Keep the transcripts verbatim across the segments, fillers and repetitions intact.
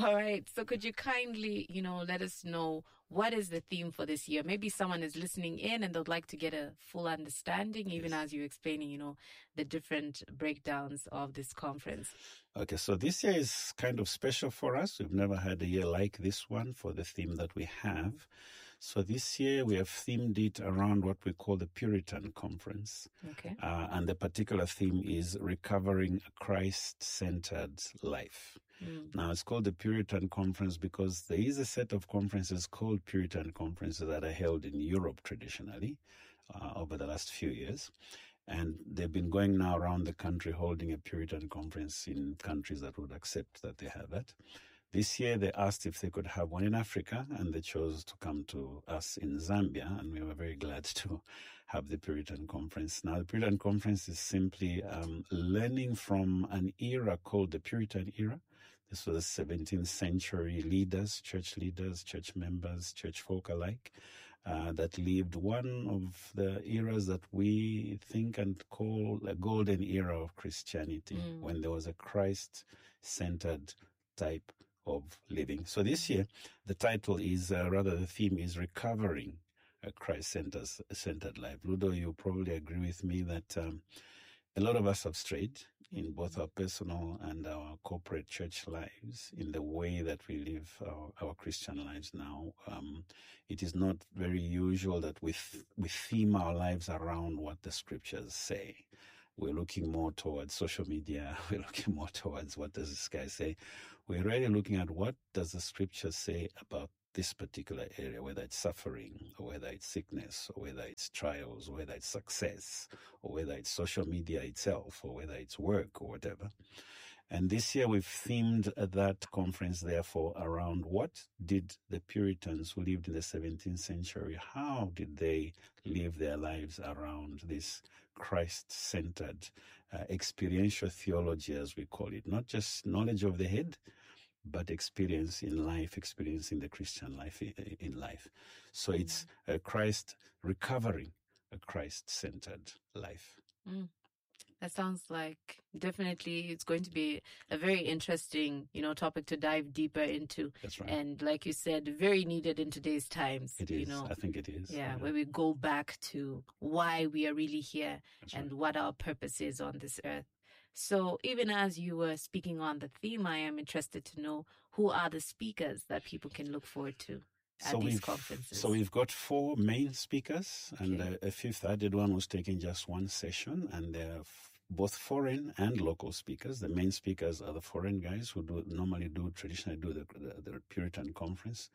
All right. So could you kindly, you know, let us know what is the theme for this year? Maybe someone is listening in and they'd like to get a full understanding, even yes. as you're explaining, you know, the different breakdowns of this conference. Okay, so this year is kind of special for us. We've never had a year like this one for the theme that we have. So this year we have themed it around what we call the Puritan Conference. Okay. Uh, and the particular theme is recovering a Christ-centered life. Mm. Now, it's called the Puritan Conference because there is a set of conferences called Puritan conferences that are held in Europe traditionally uh, over the last few years. And they've been going now around the country holding a Puritan conference in countries that would accept that they have it. This year, they asked if they could have one in Africa, and they chose to come to us in Zambia, and we were very glad to have the Puritan Conference. Now, the Puritan Conference is simply um, learning from an era called the Puritan era. This was seventeenth century leaders, church leaders, church members, church folk alike, uh, that lived one of the eras that we think and call a golden era of Christianity, mm. when there was a Christ-centered type of living. So this year, the title is, uh, rather the theme is Recovering a Christ-centered life. Ludo, you probably agree with me that um, a lot of us have strayed in both our personal and our corporate church lives in the way that we live our, our Christian lives now. Um, it is not very usual that we, th- we theme our lives around what the scriptures say. We're looking more towards social media. We're looking more towards what does this guy say. We're really looking at what does the scripture say about this particular area, whether it's suffering, or whether it's sickness, or whether it's trials, or whether it's success, or whether it's social media itself, or whether it's work, or whatever. And this year we've themed that conference, therefore, around what did the Puritans who lived in the seventeenth century, how did they live their lives around this Christ-centered uh, experiential theology, as we call it, not just knowledge of the head, but experience in life, experience in the Christian life, in life. So mm. it's a Christ recovering a Christ-centered life. Mm. That sounds like definitely it's going to be a very interesting, you know, topic to dive deeper into. That's right. And like you said, very needed in today's times. It is. You know, I think it is. Yeah, yeah, where we go back to why we are really here. That's and right. what our purpose is on this earth. So even as you were speaking on the theme, I am interested to know who are the speakers that people can look forward to at so these we've, conferences. So we've got four main speakers, okay. and a, a fifth added one was taking just one session, and they're f- both foreign and local speakers. The main speakers are the foreign guys who do normally do, traditionally do the, the, the Puritan conference.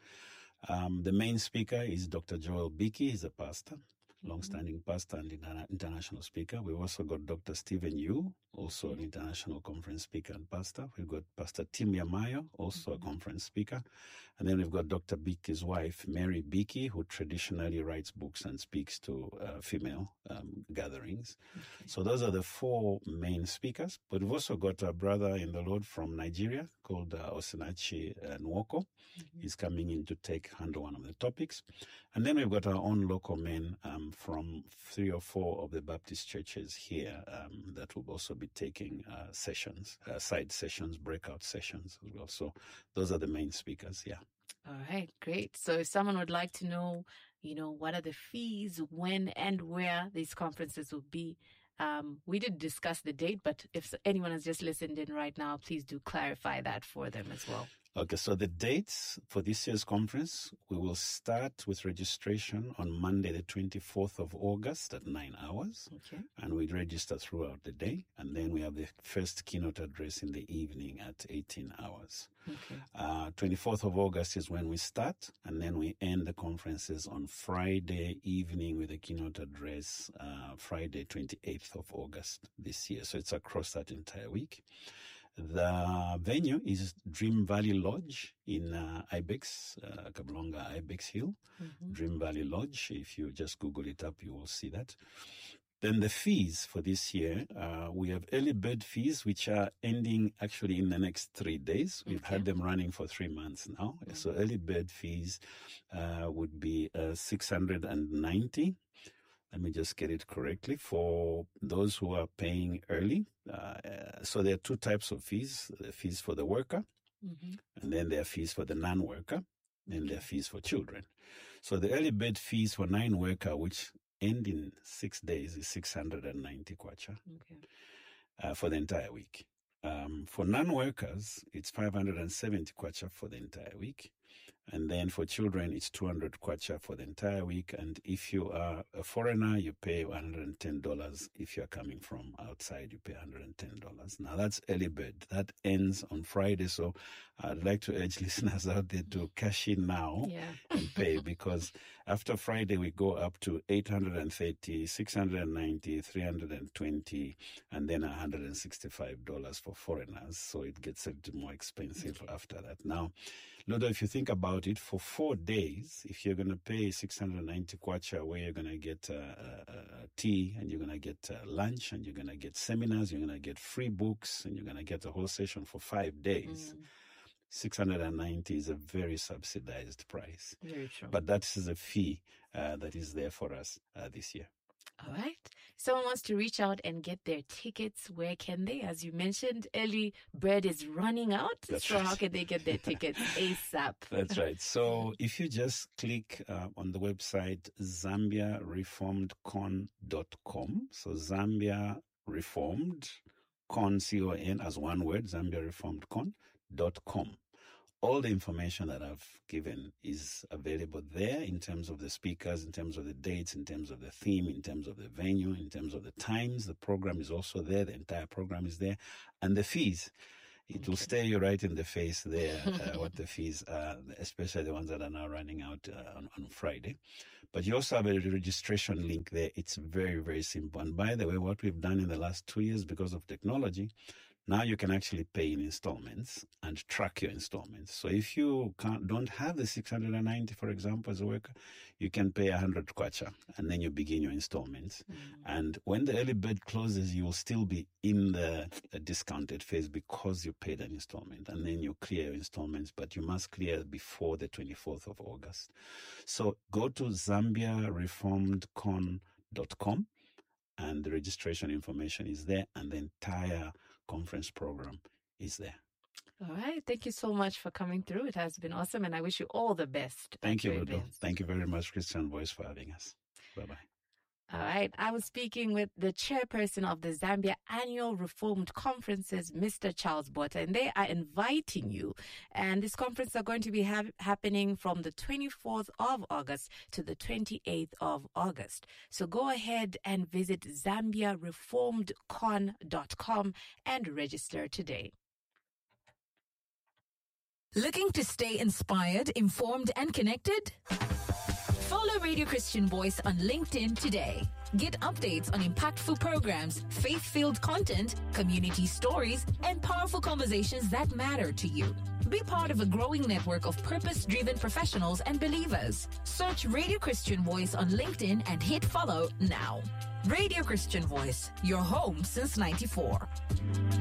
Um, the main speaker is Doctor Joel Beeke. He's a pastor. Long-standing pastor and international speaker. We've also got Doctor Stephen Yu, also an international conference speaker and pastor. We've got Pastor Tim Yamayo, also a conference speaker. And then we've got Doctor Beeke's wife, Mary Beeke, who traditionally writes books and speaks to uh, female um, gatherings. Okay. So those are the four main speakers. But we've also got a brother in the Lord from Nigeria called uh, Osinachi Nwoko. Mm-hmm. He's coming in to take handle one of the topics. And then we've got our own local men um, from three or four of the Baptist churches here um, that will also be taking uh, sessions, uh, side sessions, breakout sessions as well. So those are the main speakers, yeah. All right, great. So if someone would like to know, you know, what are the fees, when and where these conferences will be, um, we did discuss the date, but if anyone has just listened in right now, please do clarify that for them as well. Okay, so the dates for this year's conference, we will start with registration on Monday, the twenty-fourth of August at nine hours. Okay. And we register throughout the day. And then we have the first keynote address in the evening at eighteen hours. Okay. Uh, twenty-fourth of August is when we start. And then we end the conferences on Friday evening with a keynote address, uh, Friday, twenty-eighth of August this year. So it's across that entire week. The venue is Dream Valley Lodge in uh, Ibex, uh, Kablonga Ibex Hill. Mm-hmm. Dream Valley Lodge. If you just Google it up, you will see that. Then the fees for this year, uh, we have early bird fees, which are ending actually in the next three days. We've okay. had them running for three months now. Mm-hmm. So early bird fees uh, would be uh, six hundred ninety. Let me just get it correctly. For those who are paying early, uh, so there are two types of fees. The fees for the worker, Mm-hmm. And then there are fees for the non-worker, and there are fees for children. So the early bird fees for nine-worker, which end in six days, is six hundred ninety kwacha Okay. uh, for the entire week. Um, for non-workers, it's five hundred seventy kwacha for the entire week. And then for children, it's two hundred kwacha for the entire week. And if you are a foreigner, you pay one hundred ten dollars. If you're coming from outside, you pay one hundred ten dollars. Now, that's early bird. That ends on Friday. So I'd like to urge listeners out there to cash in now Yeah. and pay, because after Friday, we go up to eight hundred thirty, six hundred ninety, three hundred twenty, and then one hundred sixty-five dollars for foreigners. So it gets a little more expensive Okay. after that. Now, Ludo, if you think about it, for four days, if you're going to pay six hundred ninety kwacha, where you're going to get uh, uh, uh, tea, and you're going to get uh, lunch, and you're going to get seminars, you're going to get free books, and you're going to get a whole session for five days, Mm, six hundred ninety is a very subsidized price. very true. But that is a fee uh, that is there for us uh, this year. All right. Someone wants to reach out and get their tickets. Where can they? As you mentioned, early bird is running out. That's so right. how can they get their tickets ASAP? That's right. So if you just click uh, on the website zambia reformed con dot com, so Zambia Reformed Con, C O N as one word, Zambia Reformed Con dot com. All the information that I've given is available there in terms of the speakers, in terms of the dates, in terms of the theme, in terms of the venue, in terms of the times. The program is also there. The entire program is there. And the fees. It will Okay. stare you right in the face there, uh, what the fees are, especially the ones that are now running out uh, on, on Friday. But you also have a registration link there. It's very, very simple. And by the way, what we've done in the last two years because of technology, now you can actually pay in installments and track your installments. So if you can't, don't have the six hundred ninety, for example, as a worker, you can pay one hundred kwacha, and then you begin your installments. Mm. And when the early bird closes, you will still be in the, the discounted phase because you paid an installment, and then you clear your installments, but you must clear before the twenty-fourth of August. So go to zambia reformed con dot com, and the registration information is there, and the entire conference program is there. All right. Thank you so much for coming through. It has been awesome, and I wish you all the best. at Thank you, your Ludo. events. Thank you very much, Christian Voice, for having us. Bye-bye. All right. I was speaking with the chairperson of the Zambia Annual Reformed Conferences, Mister Charles Botha, and they are inviting you. And this conference are going to be ha- happening from the twenty-fourth of August to the twenty-eighth of August. So go ahead and visit zambia reformed con dot com and register today. Looking to stay inspired, informed, and connected? Follow Radio Christian Voice on LinkedIn today. Get updates on impactful programs, faith-filled content, community stories, and powerful conversations that matter to you. Be part of a growing network of purpose-driven professionals and believers. Search Radio Christian Voice on LinkedIn and hit follow now. Radio Christian Voice, your home since ninety-four.